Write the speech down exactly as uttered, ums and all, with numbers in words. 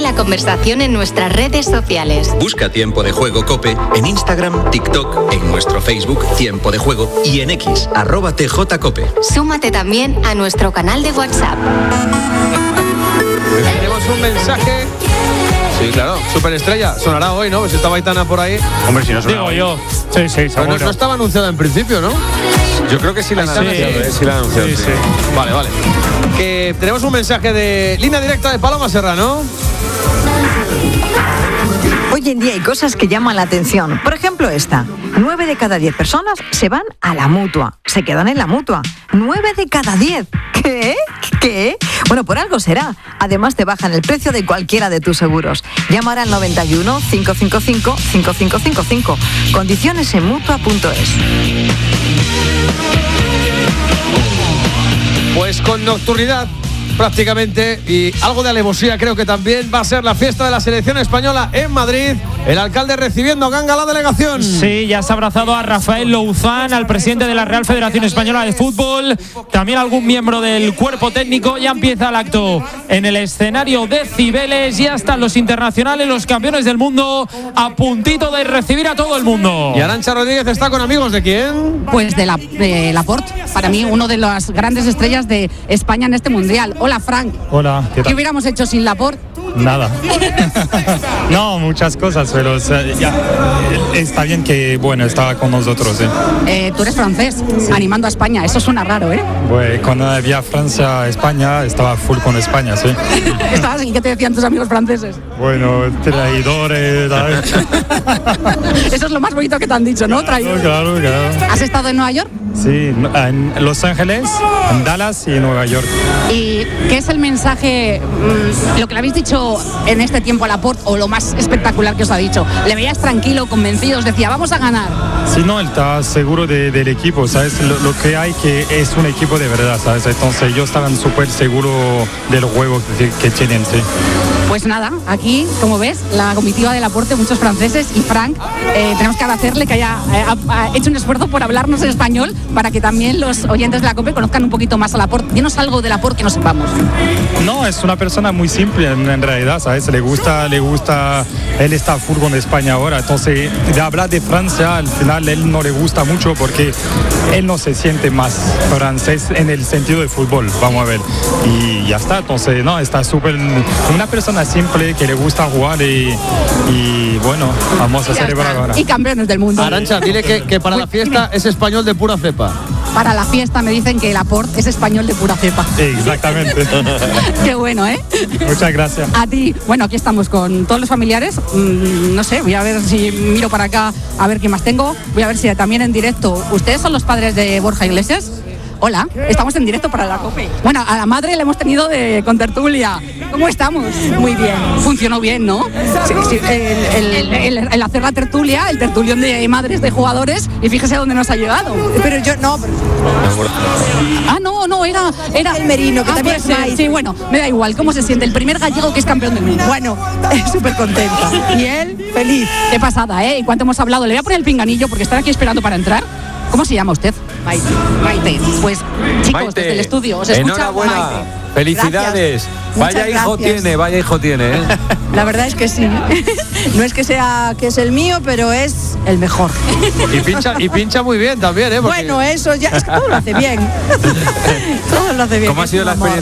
la conversación en nuestras redes sociales. Busca Tiempo de Juego COPE en Instagram, TikTok, en nuestro Facebook Tiempo de Juego y en X, arroba T J COPE. Súmate también a nuestro canal de WhatsApp. Tenemos un mensaje. Sí, claro, superestrella. Sonará hoy, ¿no? Pues estaba Aitana por ahí. Hombre, si no suena Digo hoy. yo. Sí, sí, Pero no, no estaba anunciada en principio, ¿no? Yo creo que sí la han Sí. anunciado, ¿eh? Sí la han anunciado. Sí, sí. sí. Vale, vale. Que tenemos un mensaje de línea directa de Paloma Serrano. Hoy en día hay cosas que llaman la atención. Por ejemplo, esta. Nueve de cada diez personas se van a la Mutua. Se quedan en la Mutua. Nueve de cada diez. ¿Qué? ¿Qué? Bueno, por algo será. Además, te bajan el precio de cualquiera de tus seguros. Llama ahora al noventa y uno, cincuenta y cinco, cincuenta y cinco cincuenta y cinco. Condiciones en mutua punto es. Pues con nocturnidad prácticamente y algo de alevosía creo que también va a ser la fiesta de la selección española en Madrid. El alcalde recibiendo ganga a la delegación. Sí, ya se ha abrazado a Rafael Louzán, al presidente de la Real Federación Española de Fútbol, también algún miembro del cuerpo técnico. Ya empieza el acto en el escenario de Cibeles, ya están los internacionales, los campeones del mundo, a puntito de recibir a todo el mundo. Y Arantxa Rodríguez está con amigos ¿de quién? Pues de, la, de Laporte, para mí uno de las grandes estrellas de España en este mundial. Hola, Frank. Hola, ¿qué ¿Qué tal? hubiéramos hecho sin Laporte? Nada. No, muchas cosas, pero o sea, ya, está bien que, bueno, estaba con nosotros. ¿eh? Eh, tú eres francés, animando a España, eso suena raro, ¿eh? Pues cuando había Francia, España, estaba full con España, sí. ¿Estabas y qué te decían tus amigos franceses? Bueno, traidores, ¿sabes? Eso es lo más bonito que te han dicho, ¿no? Traidor. Claro, claro. ¿Has estado en Nueva York? Sí, en Los Ángeles, en Dallas y en Nueva York. ¿Y qué es el mensaje, mmm, lo que le habéis dicho en este tiempo a Laporte, o lo más espectacular que os ha dicho? ¿Le veías tranquilo, convencido? Os decía, vamos a ganar. Sí, no, él está seguro de, del equipo, ¿sabes? Lo, lo que hay que es un equipo de verdad, ¿sabes? Entonces ellos estaban súper seguros del juego que, que tienen, sí. Pues nada, aquí, como ves, la comitiva de Laporte, muchos franceses, y Frank, eh, tenemos que agradecerle que haya eh, ha, ha hecho un esfuerzo por hablarnos en español para que también los oyentes de la COPE conozcan un poquito más a Laporte. Dinos algo de Laporte que no sepamos. No, es una persona muy simple en, en realidad, ¿sabes? Le gusta, le gusta, él está full con España ahora, entonces de hablar de Francia, al final él no le gusta mucho porque él no se siente más francés en el sentido de fútbol, vamos a ver. Y ya está, entonces, no, está súper, una persona simple que le gusta jugar y, y bueno, vamos a celebrar ahora. Y campeones del mundo. Arantxa, dile que, que para la fiesta es español de pura cepa. Para la fiesta me dicen que Laporte es español de pura cepa. Exactamente. Qué bueno, ¿eh? Muchas gracias. A ti. Bueno, aquí estamos con todos los familiares. Mm, no sé, voy a ver si miro para acá a ver qué más tengo. Voy a ver si también en directo. ¿Ustedes son los padres de Borja Iglesias? Hola, estamos en directo para la COPE. Bueno, a la madre le hemos tenido de contertulia. ¿Cómo estamos? Muy bien. Funcionó bien, ¿no? Sí, sí, el, el, el, el hacer la tertulia, el tertulión de madres de jugadores, y fíjese dónde nos ha llegado. Pero yo no. Pero... Ah, no, no, era, era el Merino, que ah, también puede ser. Sí, bueno, me da igual. ¿Cómo se siente? El primer gallego que es campeón del mundo. Bueno, súper contenta. Y él, feliz. Qué pasada, ¿eh? En cuanto hemos hablado, le voy a poner el pinganillo porque están aquí esperando para entrar. ¿Cómo se llama usted? Maite. Maite. Pues, chicos, Maite, desde el estudio, os escucha enhorabuena. Maite. Felicidades. Gracias. Vaya Muchas hijo gracias. tiene, vaya hijo tiene, ¿eh? La verdad es que sí. No es que sea que es el mío, pero es el mejor. Y pincha, y pincha muy bien también, ¿eh? Porque... Bueno, eso ya es que todo lo hace bien. Todo lo hace bien. ¿Cómo ha sido la Amor. experiencia